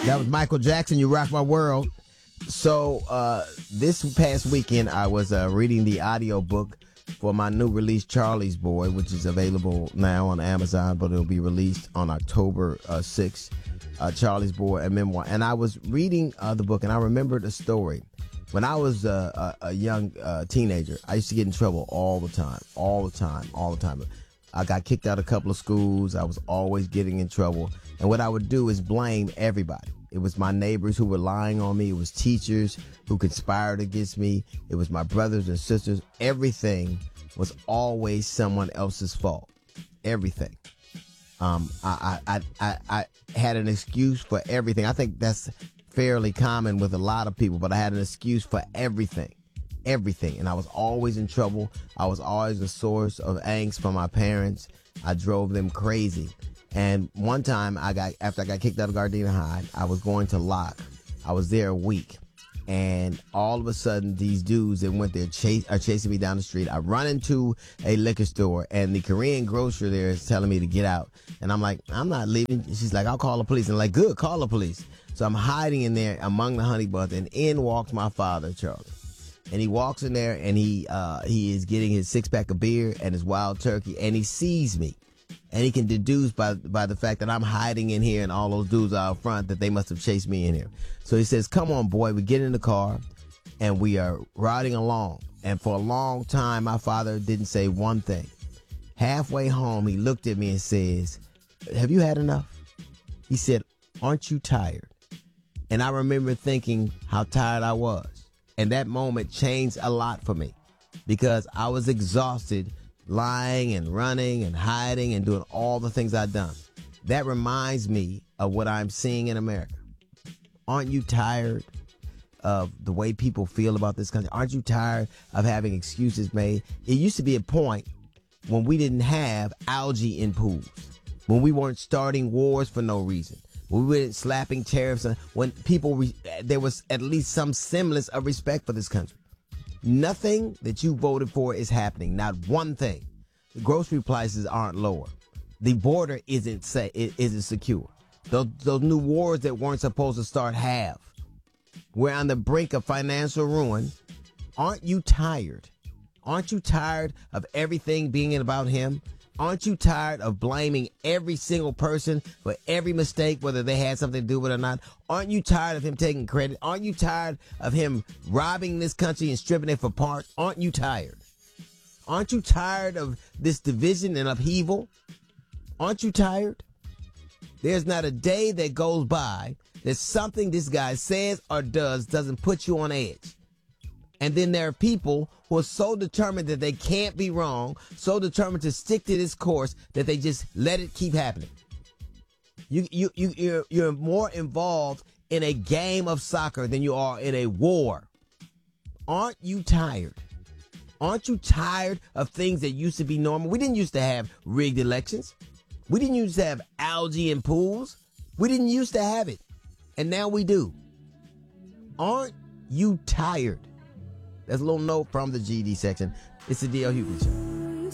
That was Michael Jackson, You Rock My World. So this past weekend, I was reading the audio book for my new release, Charlie's Boy, which is available now on Amazon, but it'll be released on October 6th. Charlie's Boy, a memoir. And I was reading the book, and I remembered a story. When I was a young teenager, I used to get in trouble all the time. I got kicked out of a couple of schools. I was always getting in trouble. And what I would do is blame everybody. It was my neighbors who were lying on me. It was teachers who conspired against me. It was my brothers and sisters. Everything was always someone else's fault. Everything. I had an excuse for everything. I think that's fairly common with a lot of people, but I had an excuse for everything. And I was always in trouble. I was always a source of angst for my parents. I drove them crazy. And one time after I got kicked out of Gardena High, I was going to Locke. I was there a week. And all of a sudden, these dudes that went there are chasing me down the street. I run into a liquor store, and the Korean grocer there is telling me to get out. And I'm like, I'm not leaving. She's like, I'll call the police. And I'm like, good, call the police. So I'm hiding in there among the honey buns, and in walks my father, Charlie. And he walks in there, and he is getting his 6-pack of beer and his wild turkey, and he sees me. And he can deduce by the fact that I'm hiding in here and all those dudes are out front that they must have chased me in here. So he says, come on, boy. We get in the car, and we are riding along. And for a long time, my father didn't say one thing. Halfway home, he looked at me and says, have you had enough? He said, aren't you tired? And I remember thinking how tired I was. And that moment changed a lot for me because I was exhausted lying and running and hiding and doing all the things I'd done. That reminds me of what I'm seeing in America. Aren't you tired of the way people feel about this country? Aren't you tired of having excuses made? It used to be a point when we didn't have algae in pools, when we weren't starting wars for no reason, when we weren't slapping tariffs, when there was at least some semblance of respect for this country. Nothing that you voted for is happening. Not one thing. The grocery prices aren't lower. The border isn't secure. Those new wars that weren't supposed to start have. We're on the brink of financial ruin. Aren't you tired? Aren't you tired of everything being about him? Aren't you tired of blaming every single person for every mistake, whether they had something to do with it or not? Aren't you tired of him taking credit? Aren't you tired of him robbing this country and stripping it for parts? Aren't you tired? Aren't you tired of this division and upheaval? Aren't you tired? There's not a day that goes by that something this guy says or does doesn't put you on edge. And then there are people who are so determined that they can't be wrong, so determined to stick to this course that they just let it keep happening. You're more involved in a game of soccer than you are in a war. Aren't you tired? Aren't you tired of things that used to be normal? We didn't used to have rigged elections. We didn't used to have algae in pools. We didn't used to have it. And now we do. Aren't you tired? There's a little note from the GD section. It's the D.L. Hughley Show.